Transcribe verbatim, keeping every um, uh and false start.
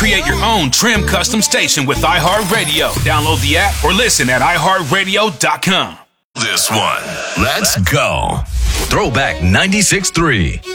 Create your own trim custom station with iHeartRadio. Download the app or listen at i heart radio dot com. This one. Let's go. Throwback ninety-six point three.